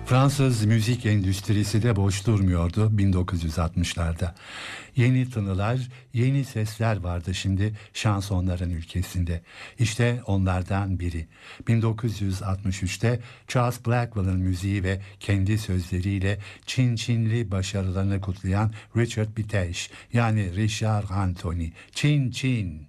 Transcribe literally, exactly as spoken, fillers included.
Fransız müzik endüstrisi de boş durmuyordu bin dokuz yüz altmışlarda. Yeni tınılar, yeni sesler vardı şimdi şansonların ülkesinde. İşte onlardan biri. bin dokuz yüz altmış üçte Charles Blackwell'ın müziği ve kendi sözleriyle Çin Çinli başarılarını kutlayan Richard Bitesh, yani Richard Anthony. Çin Çin.